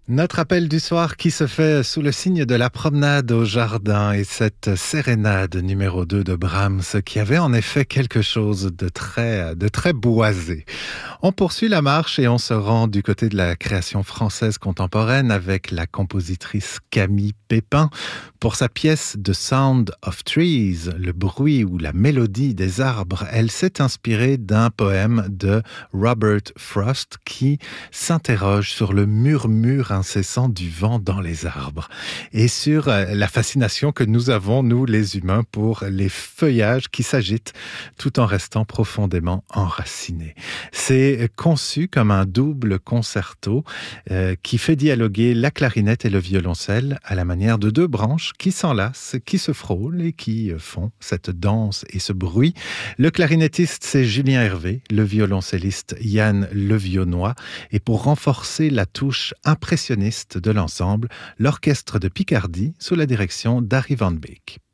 Notre appel du soir qui se fait sous le signe de la promenade au jardin et cette sérénade numéro 2 de Brahms qui avait en effet quelque chose de très boisé. On poursuit la marche et on se rend du côté de la création française contemporaine avec la compositrice Camille Pépin pour sa pièce The Sound of Trees, le bruit ou la mélodie des arbres. Elle s'est inspirée d'un poème de Robert Frost qui s'interroge sur le murmure incessant du vent dans les arbres et sur la fascination que nous avons, nous les humains, pour les feuillages qui s'agitent tout en restant profondément enracinés. C'est conçu comme un double concerto qui fait dialoguer la clarinette et le violoncelle à la manière de deux branches qui s'enlacent, qui se frôlent et qui font cette danse et ce bruit. Le clarinettiste, c'est Julien Hervé, le violoncelliste Yann Levionnois, et pour renforcer la touche impressionniste de l'ensemble, l'orchestre de Picardie sous la direction d'Harry Van Beek.